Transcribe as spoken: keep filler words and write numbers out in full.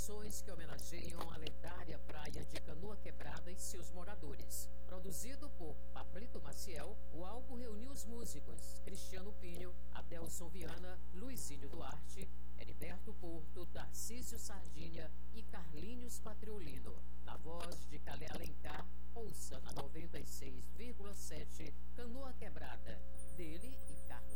canções que homenageiam a lendária praia de Canoa Quebrada e seus moradores. Produzido por Pablito Maciel, o álbum reuniu os músicos Cristiano Pinho, Adelson Viana, Luizinho Duarte, Heriberto Porto, Tarcísio Sardinha e Carlinhos